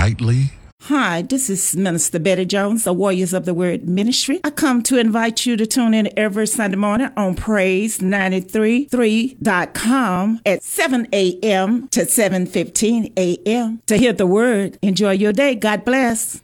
tightly? Hi, this is Minister Betty Jones, the Warriors of the Word Ministry. I come to invite you to tune in every Sunday morning on Praise933.com at 7 a.m. to 7:15 a.m. to hear the Word. Enjoy your day. God bless.